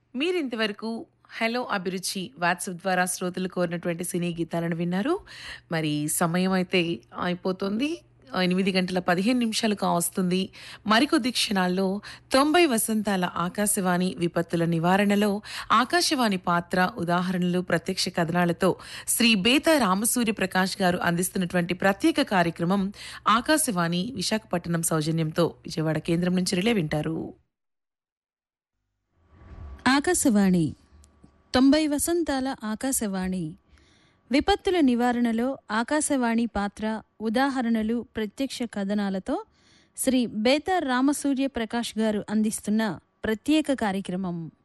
మీరింతవరకు హలో అభిరుచి వాట్సాప్ ద్వారా శ్రోతలు కోరినటువంటి సినీ గీతాలను విన్నారు. మరి సమయం అయితే అయిపోతుంది. 8:15 కావస్తుంది. మరికొద్ది క్షణాల్లో 90 వసంతాల ఆకాశవాణి విపత్తుల నివారణలో ఆకాశవాణి పాత్ర, ఉదాహరణలు, ప్రత్యక్ష కథనాలతో శ్రీ బేతా రామసూర్య ప్రకాష్ గారు అందిస్తున్నటువంటి ప్రత్యేక కార్యక్రమం ఆకాశవాణి విశాఖపట్నం సౌజన్యంతో విజయవాడ కేంద్రం నుంచి రిలే వింటారు. ఆకాశవాణి 90 వసంతాల ఆకాశవాణి విపత్తుల నివారణలో ఆకాశవాణి పాత్ర, ఉదాహరణలు, ప్రత్యక్ష కథనాలతో శ్రీ బేతార్ రామసూర్య ప్రకాష్ గారు అందిస్తున్న ప్రత్యేక కార్యక్రమం.